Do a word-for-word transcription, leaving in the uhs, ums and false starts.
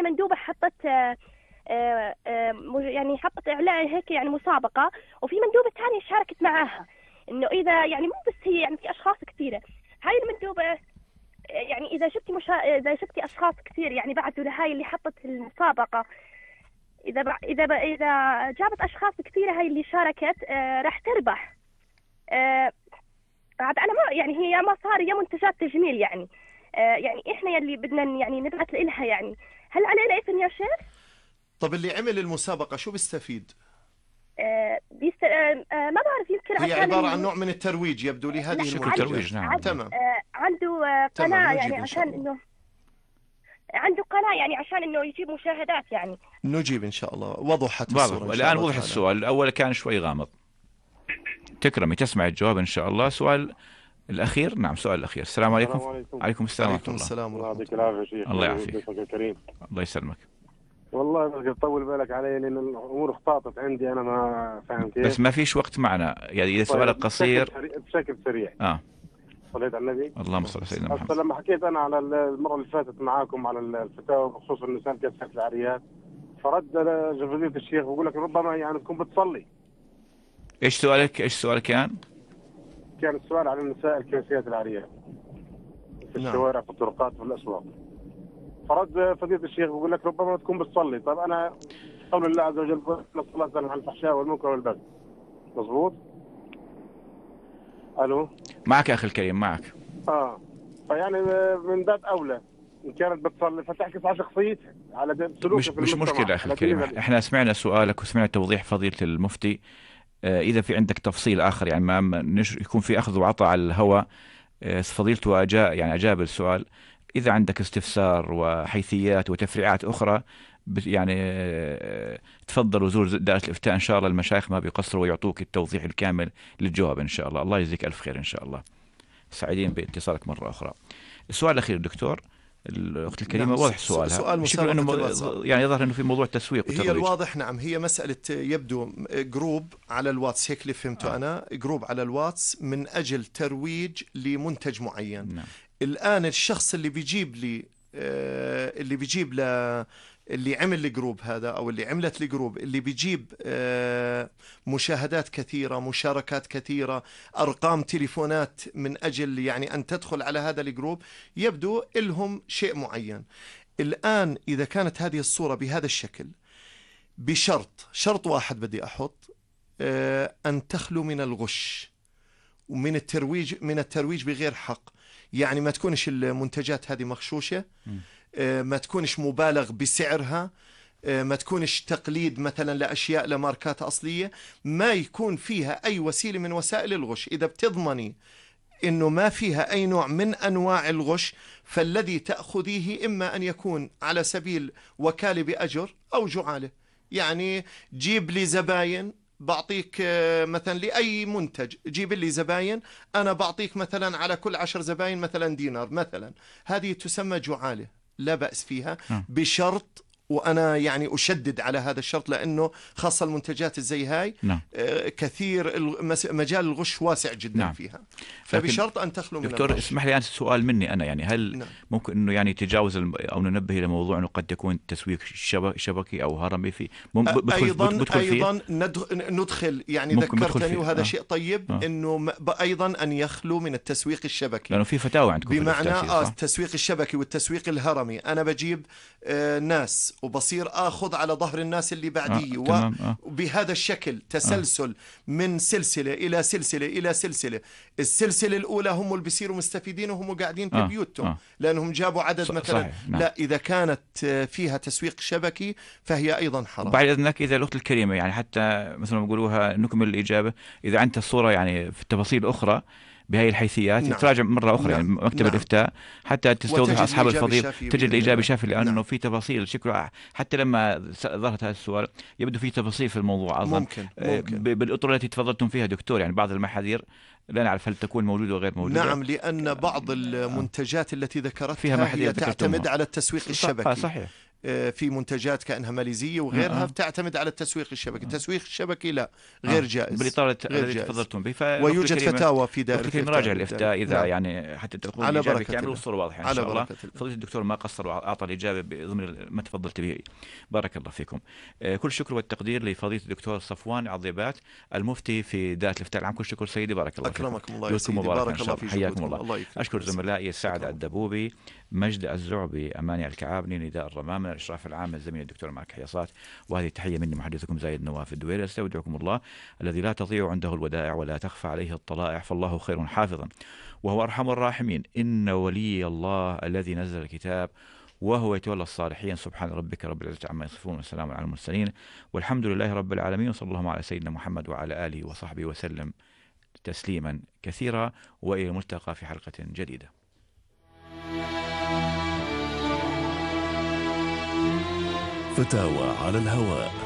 مندوبة حطت آه آه آه يعني حطت إعلان هيك يعني مسابقة، وفي مندوبة ثانية شاركت معاها، إنه إذا يعني مو بس هي، يعني في أشخاص كثيرة. هاي المندوبة يعني إذا شفتي مشا... إذا شفتي أشخاص كثير يعني بعدوا لهاي اللي حطت المسابقة، إذا ب... إذا ب... إذا جابت أشخاص كثيرة هاي اللي شاركت آه راح تربح. آه عاد أنا ما يعني هي يا مصاري يا منتجات تجميل يعني. آه يعني إحنا يلي بدنا يعني نبعث لها يعني. هل علينا إثم يا شيخ؟ طب اللي عمل المسابقة شو بيستفيد؟ آه بيست... آه آه ما بعرف، يمكن هي عشان عبارة ال... عن نوع من الترويج يبدو لي هذه شكل المنتجات. ترويج، نعم. تمام. آه عنده آه تمام، قناة نجيب يعني إن شاء عشان الله. إنه عنده قناة يعني عشان إنه يجيب مشاهدات يعني. نجيب إن شاء الله. وضحت واضح الصورة إن شاء الآن، الله وضح تعالى. السؤال الأول كان شوي غامض. تكرمي تسمع الجواب إن شاء الله. سؤال الأخير، نعم سؤال الأخير. السلام عليكم. السلام عليكم. عليكم السلام ورحمة عليكم الله. السلام الله ورحمة يعطيك الله. العافية شيخ. الله يعافيك. ضيفك الكريم. الله يسلمك. والله بس تطول بالك علي لأن الأمور اختلطت عندي، أنا ما فاهم كيف. بس ما فيش وقت معنا يعني، إذا سؤالك قصير. بشكل سريع, بشكل سريع. آه صليت على النبي. اللهم صل على سيدنا هسه محمد. لما حكيت أنا على المرة اللي فاتت معاكم على الفتاوى بخصوص النساء كسرة العاريات، فرد فضيلة الشيخ بقول لك ربما يعني تكون بتصلي. إيش سؤالك؟ إيش سؤالك كان؟ كان السؤال على النساء الكاسيات العاريات في نعم. الشوارع في الطرقات في الأسواق. فرد فضيلة الشيخ بقول لك ربما تكون بتصلي. طب أنا قول الله عز وجل الصلاة تنهى عن الفحشاء والمنكر والبغي. مظبوط؟ ألو؟ معك أخي الكريم، معك. آه فيعني من باب أولى إن كانت بتصلي فتعكس على شخصيتها، على سلوكها مش في مش المجتمع. مشكلة أخي على الكريم، دينها. إحنا سمعنا سؤالك وسمعنا توضيح فضيلة المفتي. آه إذا في عندك تفصيل آخر يعني ما ما نش- يكون في أخذ وعطاء على الهواء، آه فضيلته أجا يعني أجاب السؤال. إذا عندك استفسار وحيثيات وتفريعات أخرى بت- يعني آه، تفضل وزور دائرة الإفتاء إن شاء الله. المشايخ ما بيقصروا ويعطوك التوضيح الكامل للجواب إن شاء الله. الله يجزيك ألف خير إن شاء الله. سعيدين باتصالك مرة أخرى. السؤال الأخير دكتور، الأخت الكريمة نعم، واضح س- سؤالها. سؤال بشكل إنه مسابقة م- الواتساب. يعني يظهر إنه في موضوع تسويق هي وترويج. الواضح نعم، هي مسألة يبدو جروب على الواتس، هيك اللي فهمته آه. أنا، جروب على الواتس من أجل ترويج لمنتج معين. نعم. الآن الشخص اللي بيجيب لي آه، اللي بيجيب ل اللي عمل الجروب هذا أو اللي عملت الجروب اللي بيجيب آه، مشاهدات كثيرة، مشاركات كثيرة، أرقام تليفونات من أجل يعني أن تدخل على هذا الجروب، يبدو لهم شيء معين. الآن إذا كانت هذه الصورة بهذا الشكل بشرط شرط واحد بدي أحط، آه، أن تخلو من الغش ومن الترويج من الترويج بغير حق. يعني ما تكونش المنتجات هذه مغشوشة، آه، ما تكونش مبالغ بسعرها، آه، ما تكونش تقليد مثلا لأشياء لماركات أصلية، ما يكون فيها أي وسيلة من وسائل الغش. إذا بتضمني إنه ما فيها أي نوع من أنواع الغش، فالذي تأخذيه إما أن يكون على سبيل وكالة بأجر أو جعالة. يعني جيب لي زباين، بعطيك آه، مثلا لأي منتج جيب لي زباين، أنا بعطيك مثلا على كل عشر زباين مثلا دينار مثلا، هذه تسمى جعالة، لا بأس فيها بشرط. وأنا يعني أشدد على هذا الشرط لأنه خاصة المنتجات زي هاي نعم. آه، كثير المس- مجال الغش واسع جدا نعم. فيها، لكن فبشرط أن تخلو من دكتور الغش. اسمح لي أنت سؤال مني أنا، يعني هل نعم. ممكن إنه يعني تجاوز الم... أو ننبه إلى موضوع إنه قد يكون تسويق شبك... شبكي أو هرمي في مم... بدخل... أيضا بدخل فيه؟ أيضا ندخ- ندخل يعني ممكن بدخل ذكرتني فيه. وهذا آه. شيء طيب آه. إنه م- ب- أيضا أن يخلو من التسويق الشبكي. لأنه في فتاوى عندكم بمعنى في الإفتاء، آه صح؟ التسويق الشبكي والتسويق الهرمي، أنا بجيب آه ناس وبصير آخذ على ظهر الناس اللي بعدي، آه. و- تمام. آه. وبهذا الشكل تسلسل آه. من سلسلة إلى سلسلة إلى سلسلة. السلسلة الأولى هم اللي بيصيروا مستفيدين وهم قاعدين في آه. بيوتهم آه. لأنهم جابوا عدد ص- مثلا. صحيح. نعم. لا، إذا كانت آه، فيها تسويق شبكي فهي أيضا حرام. بعد إذنك إذا الأخت الكريمة يعني حتى مثل ما بيقولوها نكمل الإجابة، إذا عندك الصورة يعني في التفاصيل أخرى بهي الحيثيات نعم. تراجع مرة أخرى. نعم. يعني مكتب نعم. الإفتاء حتى تستوضح وتجد أصحاب الإجابة الفضيل، الشافية تجد بإذن الإجابة الله. شافية، لأنه نعم. في تفاصيل شكله حتى لما س- ظهرت هذا السؤال يبدو في تفاصيل في الموضوع أظن. ممكن آه، ممكن ب- بالأطر التي تفضلتم فيها دكتور، يعني بعض المحاذير لا نعرف هل تكون موجودة وغير موجودة. نعم، لأن بعض المنتجات التي ذكرتها فيها محاذير هي ذكرتموها. تعتمد على التسويق صح- الشبكي. آه، صحيح. في منتجات كأنها ماليزية وغيرها آه. تعتمد على التسويق الشبكي. التسويق الشبكي لا غير آه. جائز بالإطار غير الذي جائز. تفضلتم به. ويوجد فتاوى في دائرة الإفتاء مراجع الإفتاء إذا نعم. يعني حتى تكون على الإجابة بركة كاملة الله. والصورة واضحة إن على شاء الله. بركة الله. فضيلة الدكتور ما قصر وأعطى الإجابة ضمن ما تفضلت به. بارك الله فيكم. آه كل شكر والتقدير لفضيلة الدكتور صفوان عضيبات المفتي في دائرة الإفتاء العام. كل شكر سيدي، بارك الله فيكم. أكرمكم الله يا سيدي، بارك الله فيكم. حياكم الله. الله أشكر زملائي السعد الدبوبي، مجد الزعبي، أماني الكعابني، نداء الرمام، من الإشراف العام الزميل الدكتور مارك حياصات. وهذه تحية مني محدثكم زايد نواف الدويري. استودعكم الله الذي لا تضيع عنده الودائع ولا تخفى عليه الطلائع، فالله خير حافظا وهو أرحم الراحمين. إن ولي الله الذي نزل الكتاب وهو يتولى الصالحين. سبحان ربك رب العزة عما يصفون وسلام على المرسلين والحمد لله رب العالمين، وصلى الله على سيدنا محمد وعلى آله وصحبه وسلم تسليما كثيرا، وإلى الملتقى في حلقة جديدة. فتاوى على الهواء.